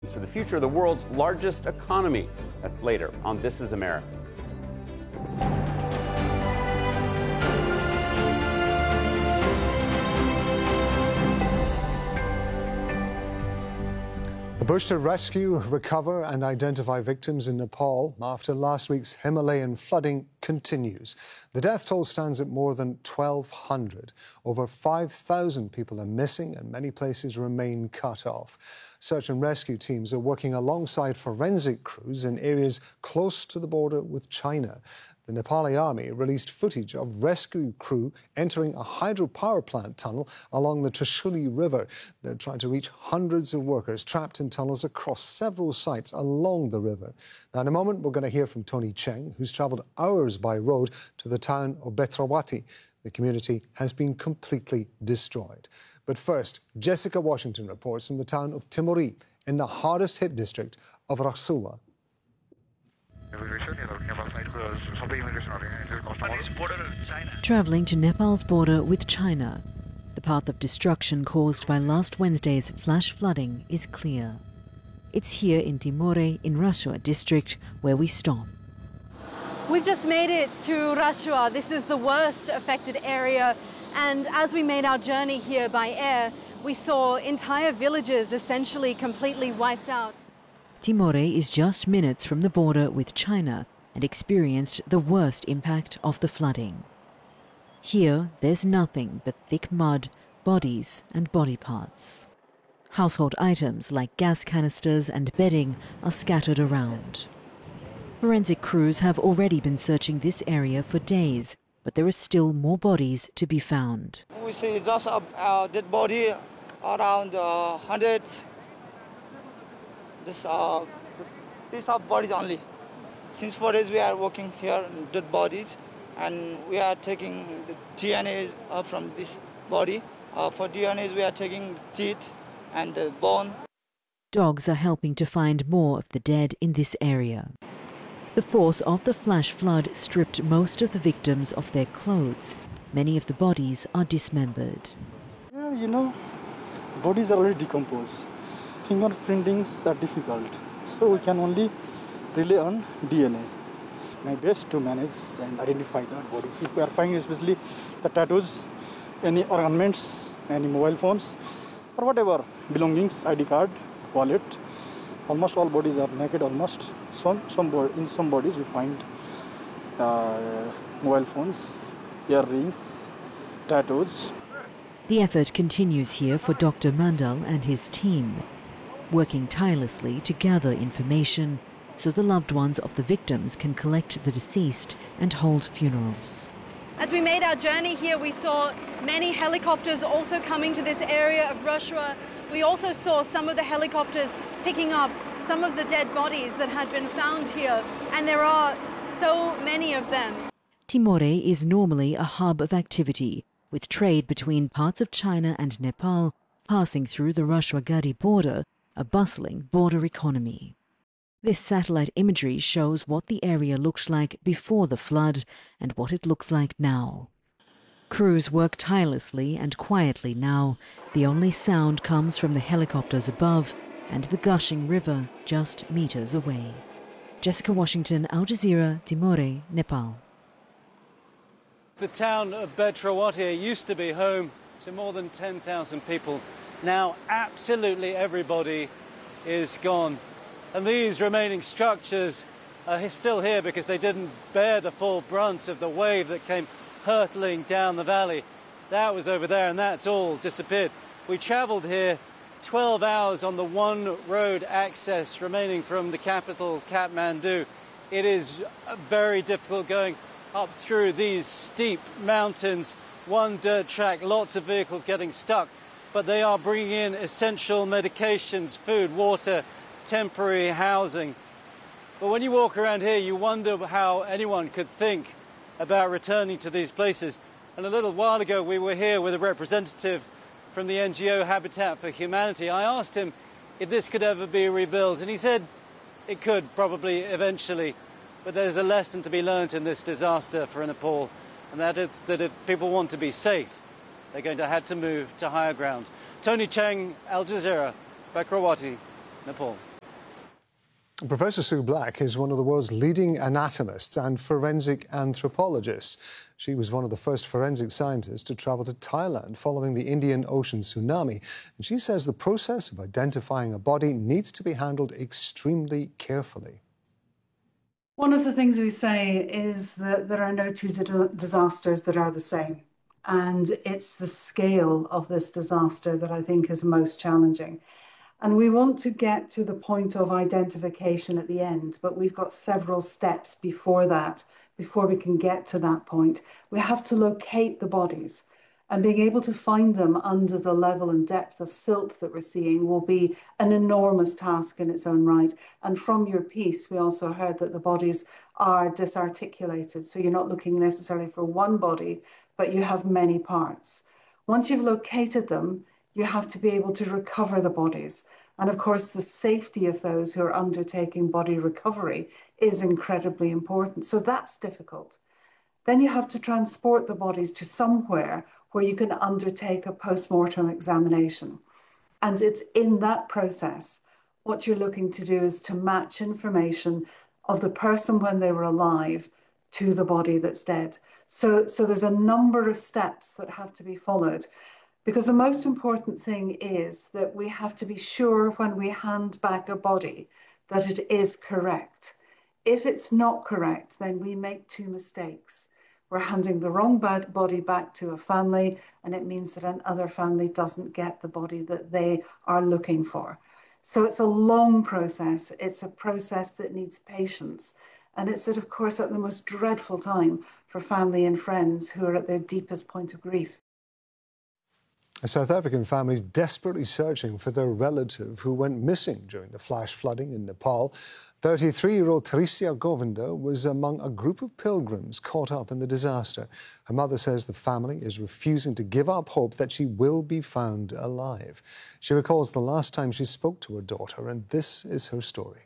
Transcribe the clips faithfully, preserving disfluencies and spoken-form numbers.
For the future of the world's largest economy. That's later on This Is America. The push to rescue, recover and identify victims in Nepal after last week's Himalayan flooding continues. The death toll stands at more than twelve hundred. Over five thousand people are missing and many places remain cut off. Search and rescue teams are working alongside forensic crews in areas close to the border with China. The Nepali army released footage of rescue crew entering a hydropower plant tunnel along the Trishuli River. They're trying to reach hundreds of workers trapped in tunnels across several sites along the river. Now, in a moment, we're going to hear from Tony Cheng, who's travelled hours by road to the town of Betrawati. The community has been completely destroyed. But first, Jessica Washington reports from the town of Timori in the hardest hit district of Rasuwa. Travelling to Nepal's border with China, the path of destruction caused by last Wednesday's flash flooding is clear. It's here in Timori in Rasuwa district where we stop. We've just made it to Rasuwa. This is the worst affected area, and as we made our journey here by air, we saw entire villages essentially completely wiped out. Timori is just minutes from the border with China and experienced the worst impact of the flooding. Here, there's nothing but thick mud, bodies and body parts. Household items like gas canisters and bedding are scattered around. Forensic crews have already been searching this area for days, but there are still more bodies to be found. We see just a uh, dead body around uh, hundreds. Just a piece of bodies only. Since four days we are working here on dead bodies, and we are taking the D N A uh, from this body. Uh, for D N As we are taking teeth and the bone. Dogs are helping to find more of the dead in this area. The force of the flash flood stripped most of the victims of their clothes. Many of the bodies are dismembered. Yeah, you know, bodies are already decomposed. Fingerprintings are difficult, so we can only rely on D N A. My best to manage and identify the bodies. If we are finding especially the tattoos, any ornaments, any mobile phones, or whatever belongings, I D card, wallet, almost all bodies are naked. Almost some some in some bodies we find uh, mobile phones, earrings, tattoos. The effort continues here for Doctor Mandal and his team, working tirelessly to gather information so the loved ones of the victims can collect the deceased and hold funerals. As we made our journey here, we saw many helicopters also coming to this area of Rasuwa. We also saw some of the helicopters picking up some of the dead bodies that had been found here, and there are so many of them. Timori is normally a hub of activity, with trade between parts of China and Nepal passing through the Rasuwa-Gadi border, a bustling border economy. This satellite imagery shows what the area looked like before the flood and what it looks like now. Crews work tirelessly and quietly now. The only sound comes from the helicopters above and the gushing river just meters away. Jessica Washington, Al Jazeera, Timori, Nepal. The town of Betrawati used to be home to more than ten thousand people. Now absolutely everybody is gone. And these remaining structures are still here because they didn't bear the full brunt of the wave that came hurtling down the valley. That was over there and that's all disappeared. We travelled here twelve hours on the one road access remaining from the capital, Kathmandu. It is very difficult going up through these steep mountains, one dirt track, lots of vehicles getting stuck, but they are bringing in essential medications, food, water, temporary housing. But when you walk around here, you wonder how anyone could think about returning to these places. And a little while ago, we were here with a representative from the N G O Habitat for Humanity. I asked him if this could ever be rebuilt, and he said it could probably eventually. But there's a lesson to be learned in this disaster for Nepal, and that is that if people want to be safe, they're going to have to move to higher ground. Tony Cheng, Al Jazeera, Betrawati, Nepal. Professor Sue Black is one of the world's leading anatomists and forensic anthropologists. She was one of the first forensic scientists to travel to Thailand following the Indian Ocean tsunami. And she says the process of identifying a body needs to be handled extremely carefully. One of the things we say is that there are no two disasters that are the same. And it's the scale of this disaster that I think is most challenging. And we want to get to the point of identification at the end, but we've got several steps before that, before we can get to that point. We have to locate the bodies, and being able to find them under the level and depth of silt that we're seeing will be an enormous task in its own right. And from your piece, we also heard that the bodies are disarticulated. So you're not looking necessarily for one body, but you have many parts. Once you've located them, you have to be able to recover the bodies. And of course, the safety of those who are undertaking body recovery is incredibly important. So that's difficult. Then you have to transport the bodies to somewhere where you can undertake a post-mortem examination. And it's in that process, what you're looking to do is to match information of the person when they were alive to the body that's dead. So, so there's a number of steps that have to be followed. Because the most important thing is that we have to be sure when we hand back a body that it is correct. If it's not correct, then we make two mistakes. We're handing the wrong body back to a family, and it means that another family doesn't get the body that they are looking for. So it's a long process. It's a process that needs patience. And it's, of course, at the most dreadful time for family and friends who are at their deepest point of grief. A South African family is desperately searching for their relative who went missing during the flash flooding in Nepal. thirty-three-year-old Tricia Govinda was among a group of pilgrims caught up in the disaster. Her mother says the family is refusing to give up hope that she will be found alive. She recalls the last time she spoke to her daughter, and this is her story.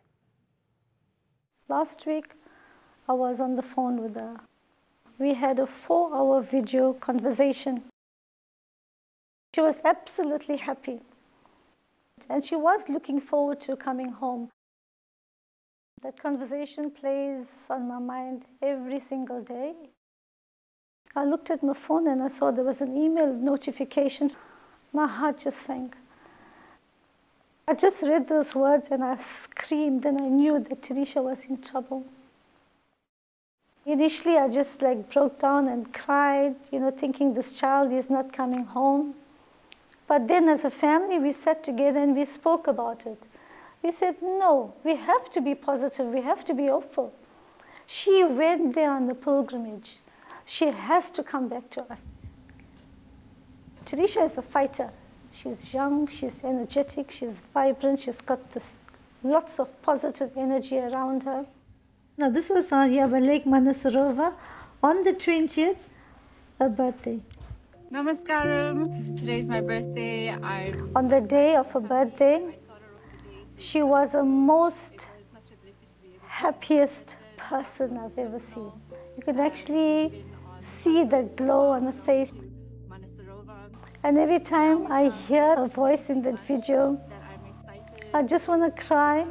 Last week, I was on the phone with her. We had a four-hour video conversation. She was absolutely happy, and she was looking forward to coming home. That conversation plays on my mind every single day. I looked at my phone and I saw there was an email notification. My heart just sank. I just read those words and I screamed, and I knew that Tricia was in trouble. Initially, I just like broke down and cried, you know, thinking this child is not coming home. But then as a family, we sat together and we spoke about it. We said, no, we have to be positive. We have to be hopeful. She went there on the pilgrimage. She has to come back to us. Tricia is a fighter. She's young, she's energetic, she's vibrant, she's got this lots of positive energy around her. Now, this was uh, here by Lake Manasarovar on the twentieth, her birthday. Namaskaram. Today's my birthday. I On the day of her birthday, she was the most happiest person I've ever seen. You could actually see the glow on her face. And every time I hear her voice in that video, I just want to cry.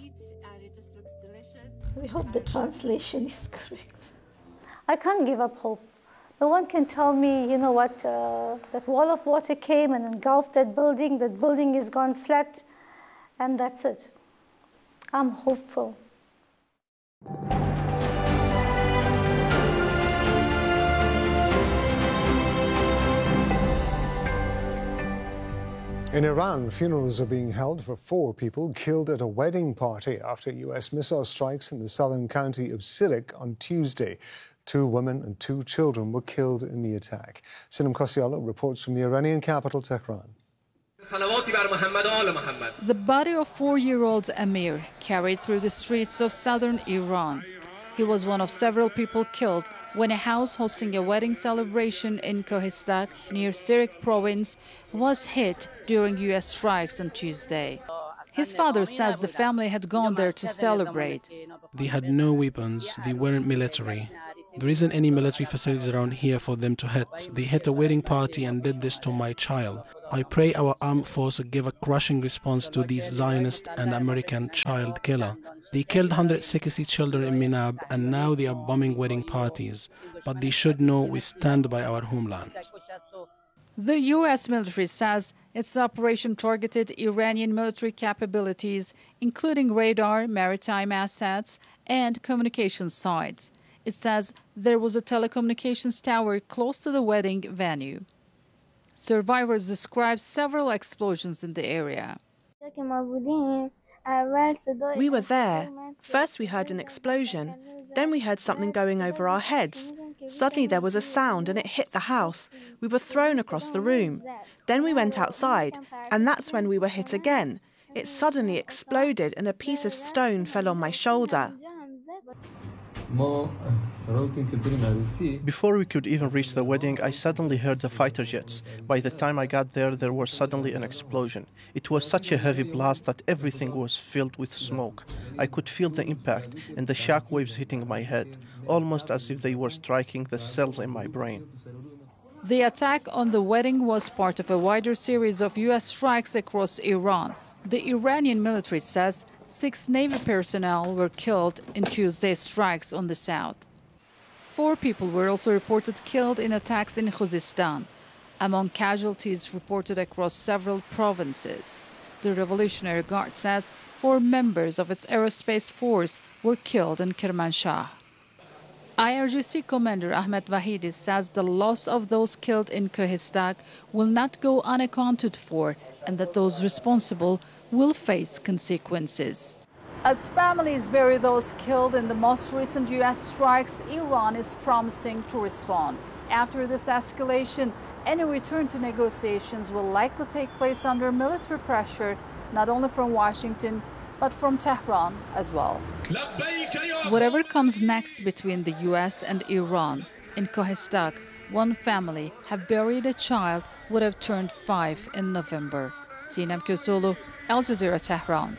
We hope the translation is correct. I can't give up hope. No one can tell me, you know what, uh, that wall of water came and engulfed that building, that building is gone flat, and that's it. I'm hopeful. In Iran, funerals are being held for four people killed at a wedding party after U S missile strikes in the southern county of Sirik on Tuesday. Two women and two children were killed in the attack. Sinem Kosiolo reports from the Iranian capital, Tehran. The body of four-year-old Amir carried through the streets of southern Iran. He was one of several people killed when a house hosting a wedding celebration in Kohistak, near Sirik province, was hit during U S strikes on Tuesday. His father says the family had gone there to celebrate. They had no weapons, they weren't military. There isn't any military facilities around here for them to hit. They hit a wedding party and did this to my child. I pray our armed forces give a crushing response to these Zionist and American child killer. They killed one hundred sixty children in Minab, and now they are bombing wedding parties. But they should know we stand by our homeland. The U S military says its operation targeted Iranian military capabilities, including radar, maritime assets, and communication sites. It says there was a telecommunications tower close to the wedding venue. Survivors describe several explosions in the area. We were there. First we heard an explosion. Then we heard something going over our heads. Suddenly there was a sound and it hit the house. We were thrown across the room. Then we went outside, and that's when we were hit again. It suddenly exploded and a piece of stone fell on my shoulder. Before we could even reach the wedding, I suddenly heard the fighter jets. By the time I got there, there was suddenly an explosion. It was such a heavy blast that everything was filled with smoke. I could feel the impact and the shock waves hitting my head, almost as if they were striking the cells in my brain. The attack on the wedding was part of a wider series of U S strikes across Iran. The Iranian military says six Navy personnel were killed in Tuesday's strikes on the south. Four people were also reported killed in attacks in Khuzestan, among casualties reported across several provinces. The Revolutionary Guard says four members of its aerospace force were killed in Kermanshah. I R G C Commander Ahmed Vahidi says the loss of those killed in Kohistak will not go unaccounted for, and that those responsible will face consequences. As families bury those killed in the most recent U S strikes, Iran is promising to respond. After this escalation, any return to negotiations will likely take place under military pressure, not only from Washington, but from Tehran as well. Whatever comes next between the U S and Iran, in Kohistak, one family have buried a child who would have turned five in November. Sinem Kösoğlu, Al Jazeera, Tehran.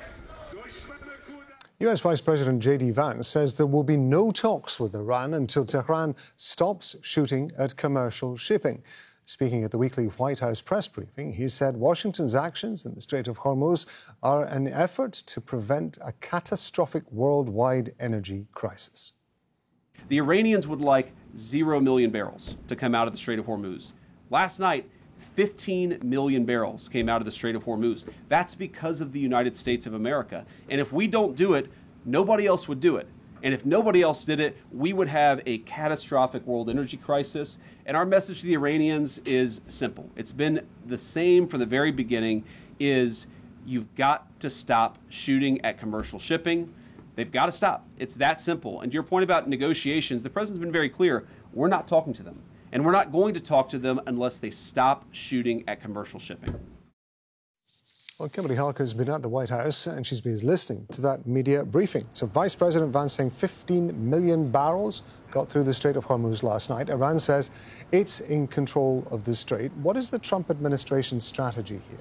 U S Vice President J D Vance says there will be no talks with Iran until Tehran stops shooting at commercial shipping. Speaking at the weekly White House press briefing, he said Washington's actions in the Strait of Hormuz are an effort to prevent a catastrophic worldwide energy crisis. The Iranians would like zero million barrels to come out of the Strait of Hormuz. Last night, fifteen million barrels came out of the Strait of Hormuz. That's because of the United States of America. And if we don't do it, nobody else would do it. And if nobody else did it, we would have a catastrophic world energy crisis. And our message to the Iranians is simple. It's been the same from the very beginning, is you've got to stop shooting at commercial shipping. They've got to stop. It's that simple. And to your point about negotiations, the president's been very clear. We're not talking to them. And we're not going to talk to them unless they stop shooting at commercial shipping. Well, Kimberly Harker has been at the White House and she's been listening to that media briefing. So Vice President Vance saying fifteen million barrels got through the Strait of Hormuz last night. Iran says it's in control of the strait. What is the Trump administration's strategy here?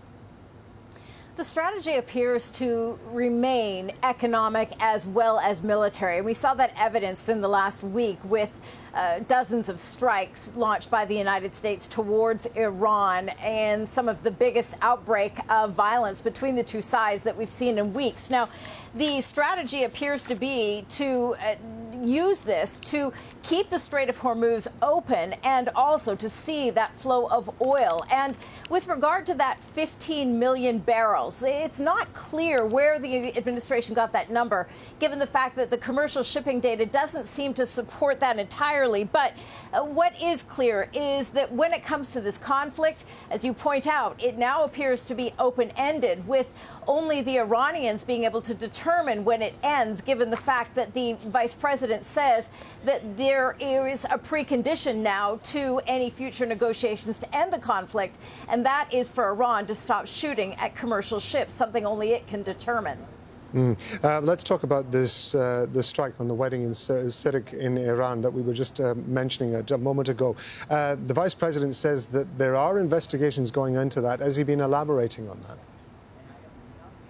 The strategy appears to remain economic as well as military. We saw that evidenced in the last week with uh, dozens of strikes launched by the United States towards Iran and some of the biggest outbreak of violence between the two sides that we've seen in weeks. Now, the strategy appears to be to uh, use this to keep the Strait of Hormuz open and also to see that flow of oil. And with regard to that fifteen million barrels, it's not clear where the administration got that number, given the fact that the commercial shipping data doesn't seem to support that entirely. But uh, what is clear is that when it comes to this conflict, as you point out, it now appears to be open-ended, with only the Iranians being able to determine when it ends, given the fact that the vice president says that there is a precondition now to any future negotiations to end the conflict, and that is for Iran to stop shooting at commercial ships, something only it can determine. Mm. Uh, let's talk about this uh, the strike on the wedding in Sirik in Iran that we were just uh, mentioning a, a moment ago. Uh, the vice president says that there are investigations going into that. Has he been elaborating on that?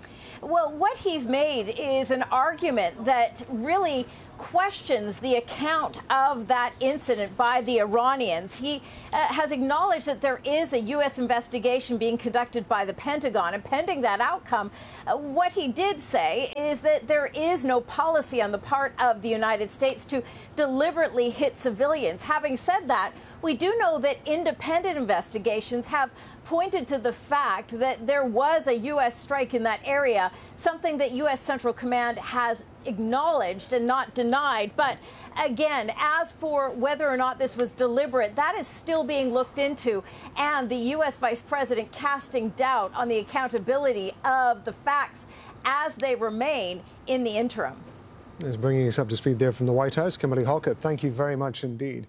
Well, what he's made is an argument that really questions the account of that incident by the Iranians. He uh, has acknowledged that there is a U S investigation being conducted by the Pentagon, and pending that outcome, uh, what he did say is that there is no policy on the part of the United States to deliberately hit civilians. Having said that, we do know that independent investigations have pointed to the fact that there was a U S strike in that area, something that U S Central Command has acknowledged and not denied. But again, as for whether or not this was deliberate, that is still being looked into, and the U S Vice President casting doubt on the accountability of the facts as they remain in the interim. Is bringing us up to speed there from the White House. Kimberly Halkett, thank you very much indeed.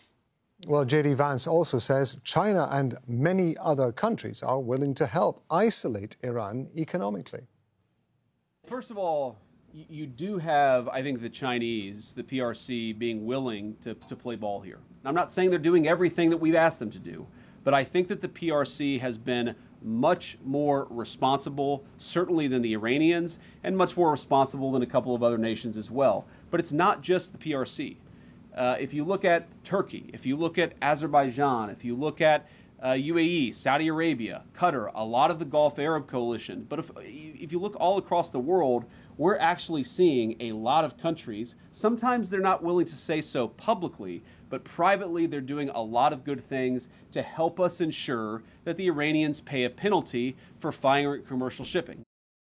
Well, J D Vance also says China and many other countries are willing to help isolate Iran economically. First of all, you do have, I think, the Chinese, the P R C, being willing to, to play ball here. I'm not saying they're doing everything that we've asked them to do, but I think that the P R C has been much more responsible, certainly than the Iranians, and much more responsible than a couple of other nations as well. But it's not just the P R C. Uh, if you look at Turkey, if you look at Azerbaijan, if you look at uh, U A E, Saudi Arabia, Qatar, a lot of the Gulf Arab coalition, but if, if you look all across the world, we're actually seeing a lot of countries, sometimes they're not willing to say so publicly, but privately they're doing a lot of good things to help us ensure that the Iranians pay a penalty for firing commercial shipping.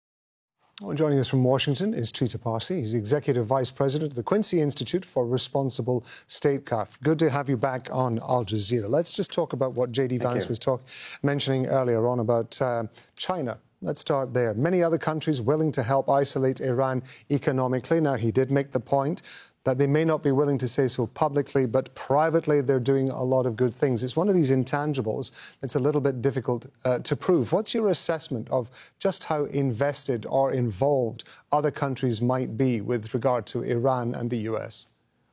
Well, joining us from Washington is Trita Parsi. He's Executive Vice President of the Quincy Institute for Responsible Statecraft. Good to have you back on Al Jazeera. Let's just talk about what J D Vance was talk, mentioning earlier on about uh, China. Let's start there. Many other countries willing to help isolate Iran economically. Now, he did make the point that they may not be willing to say so publicly, but privately they're doing a lot of good things. It's one of these intangibles that's a little bit difficult uh, to prove. What's your assessment of just how invested or involved other countries might be with regard to Iran and the U S?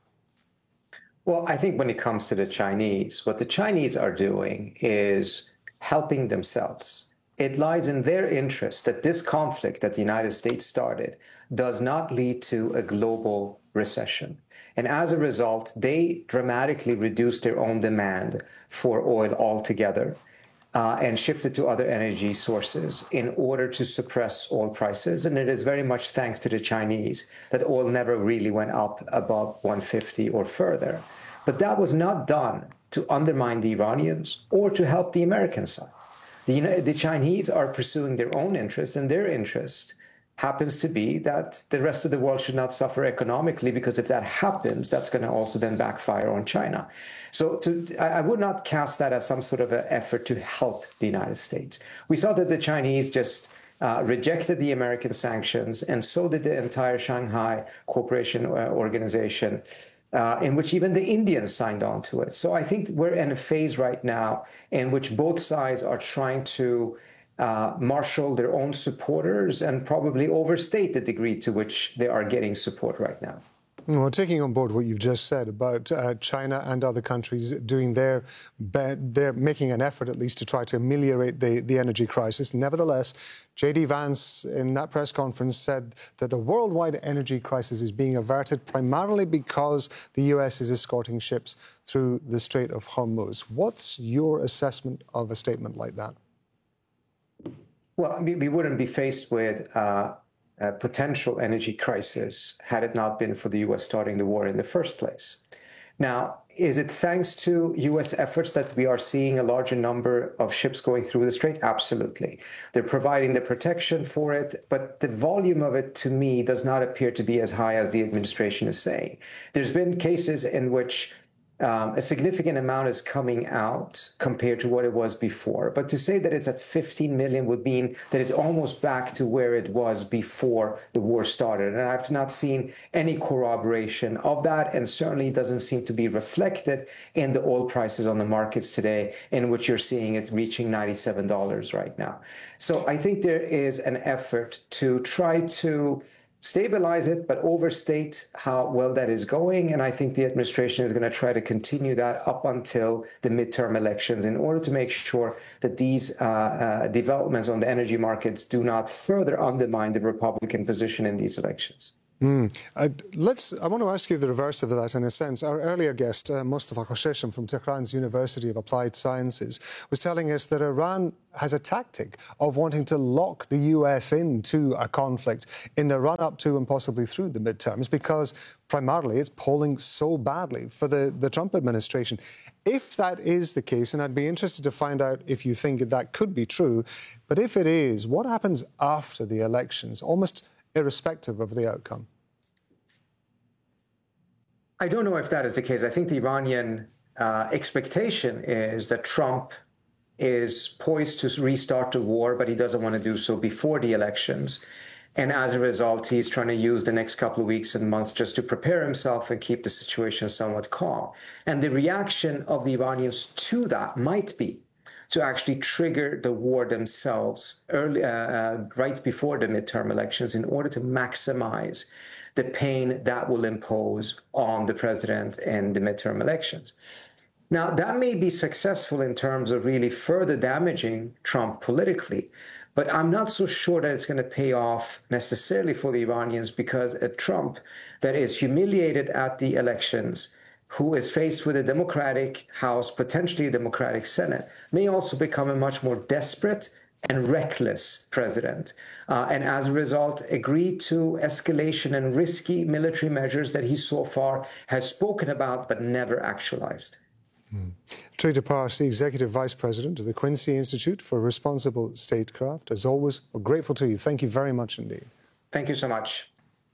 Well, I think when it comes to the Chinese, what the Chinese are doing is helping themselves. It lies in their interest that this conflict that the United States started does not lead to a global recession. And as a result, they dramatically reduced their own demand for oil altogether uh, and shifted to other energy sources in order to suppress oil prices. And it is very much thanks to the Chinese that oil never really went up above one fifty or further. But that was not done to undermine the Iranians or to help the American side. The, you know, the Chinese are pursuing their own interest, and their interest happens to be that the rest of the world should not suffer economically, because if that happens, that's going to also then backfire on China. So to, I would not cast that as some sort of an effort to help the United States. We saw that the Chinese just uh, rejected the American sanctions, and so did the entire Shanghai Cooperation Organization, Uh, in which even the Indians signed on to it. So I think we're in a phase right now in which both sides are trying to uh, marshal their own supporters and probably overstate the degree to which they are getting support right now. Well, taking on board what you've just said about uh, China and other countries doing their, they're making an effort at least to try to ameliorate the, the energy crisis. Nevertheless, J D Vance in that press conference said that the worldwide energy crisis is being averted primarily because the U S is escorting ships through the Strait of Hormuz. What's your assessment of a statement like that? Well, we, we wouldn't be faced with uh, a potential energy crisis had it not been for the U S starting the war in the first place. Now, is it thanks to U S efforts that we are seeing a larger number of ships going through the strait? Absolutely. They're providing the protection for it, but the volume of it, to me, does not appear to be as high as the administration is saying. There's been cases in which Um, a significant amount is coming out compared to what it was before. But to say that it's at fifteen million would mean that it's almost back to where it was before the war started. And I've not seen any corroboration of that, and certainly doesn't seem to be reflected in the oil prices on the markets today, in which you're seeing it reaching ninety-seven dollars right now. So I think there is an effort to try to stabilize it, but overstate how well that is going. And I think the administration is going to try to continue that up until the midterm elections in order to make sure that these uh, uh, developments on the energy markets do not further undermine the Republican position in these elections. Mm. Uh, let's. I want to ask you the reverse of that in a sense. Our earlier guest, uh, Mustafa Khosheshem from Tehran's University of Applied Sciences, was telling us that Iran has a tactic of wanting to lock the U S into a conflict in the run-up to and possibly through the midterms because primarily it's polling so badly for the, the Trump administration. If that is the case, and I'd be interested to find out if you think that, that could be true, but if it is, what happens after the elections, almost irrespective of the outcome? I don't know if that is the case. I think the Iranian uh, expectation is that Trump is poised to restart the war, but he doesn't want to do so before the elections. And as a result, he's trying to use the next couple of weeks and months just to prepare himself and keep the situation somewhat calm. And the reaction of the Iranians to that might be to actually trigger the war themselves early, uh, uh, right before the midterm elections in order to maximize the pain that will impose on the president in the midterm elections. Now, that may be successful in terms of really further damaging Trump politically, but I'm not so sure that it's going to pay off necessarily for the Iranians, because a Trump that is humiliated at the elections, who is faced with a Democratic House, potentially a Democratic Senate, may also become a much more desperate and reckless president, uh, and as a result agree to escalation and risky military measures that he so far has spoken about but never actualized. Mm. Trita Parsi, Executive Vice President of the Quincy Institute for Responsible Statecraft. As always, we're grateful to you. Thank you very much indeed. Thank you so much.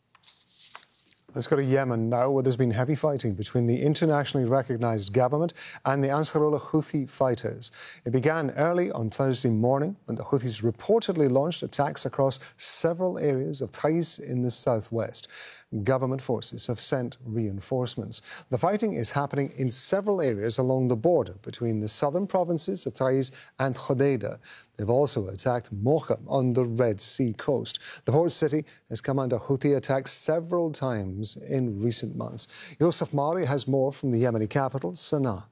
Let's go to Yemen now, where there's been heavy fighting between the internationally recognised government and the Ansarullah Houthi fighters. It began early on Thursday morning when the Houthis reportedly launched attacks across several areas of Taiz in the southwest. Government forces have sent reinforcements. The fighting is happening in several areas along the border between the southern provinces of Taiz and Hodeidah. They've also attacked Mocha on the Red Sea coast. The port city has come under Houthi attacks several times in recent months. Yusuf Mari has more from the Yemeni capital, Sana'a.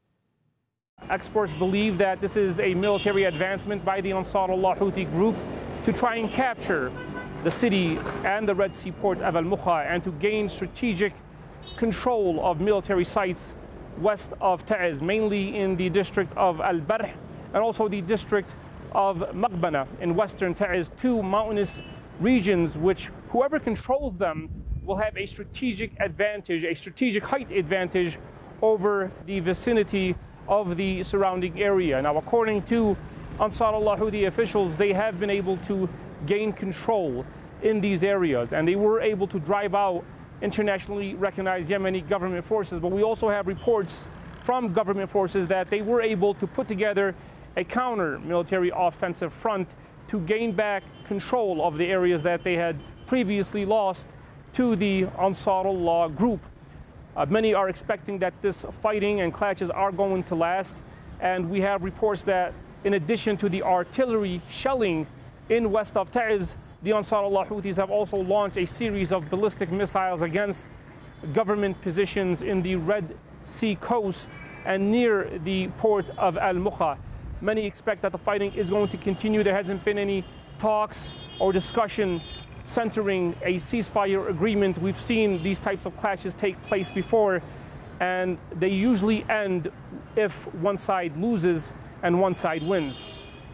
Experts believe that this is a military advancement by the Ansarullah Houthi group to try and capture the city and the Red Sea port of Al-Mukha and to gain strategic control of military sites west of Taiz, mainly in the district of Al-Barh and also the district of Maqbana in western Taiz, two mountainous regions which whoever controls them will have a strategic advantage, a strategic height advantage over the vicinity of the surrounding area. Now, according to Ansarullah Houthi officials, they have been able to gain control in these areas, and they were able to drive out internationally recognized Yemeni government forces. But we also have reports from government forces that they were able to put together a counter military offensive front to gain back control of the areas that they had previously lost to the Ansarullah group. Uh, many are expecting that this fighting and clashes are going to last, and we have reports that in addition to the artillery shelling in west of Taiz, the Ansarullah Houthis have also launched a series of ballistic missiles against government positions in the Red Sea coast and near the port of Al-Mukha. Many expect that the fighting is going to continue. There hasn't been any talks or discussion centering a ceasefire agreement. We've seen these types of clashes take place before, and they usually end if one side loses and one side wins.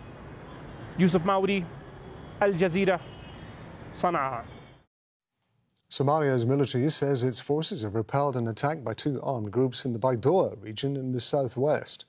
Yusuf Maudi, Al Jazeera, Sana'a. Somalia's military says its forces have repelled an attack by two armed groups in the Baidoa region in the southwest.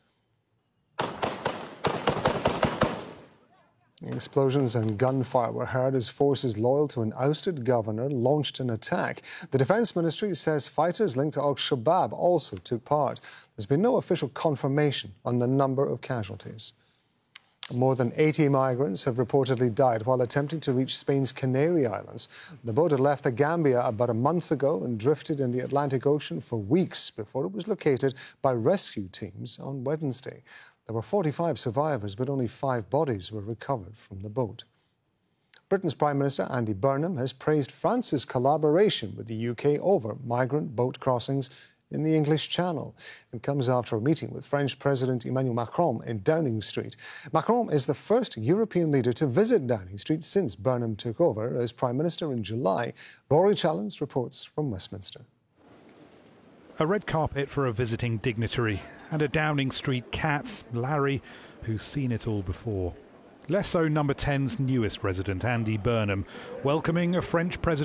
Explosions and gunfire were heard as forces loyal to an ousted governor launched an attack. The Defence Ministry says fighters linked to Al-Shabaab also took part. There's been no official confirmation on the number of casualties. More than eighty migrants have reportedly died while attempting to reach Spain's Canary Islands. The boat had left the Gambia about a month ago and drifted in the Atlantic Ocean for weeks before it was located by rescue teams on Wednesday. There were forty-five survivors, but only five bodies were recovered from the boat. Britain's Prime Minister Andy Burnham has praised France's collaboration with the U K over migrant boat crossings in the English Channel. It comes after a meeting with French President Emmanuel Macron in Downing Street. Macron is the first European leader to visit Downing Street since Burnham took over as Prime Minister in July. Rory Challens reports from Westminster. A red carpet for a visiting dignitary and a Downing Street cat, Larry, who's seen it all before. Less so Number ten's newest resident, Andy Burnham, welcoming a French president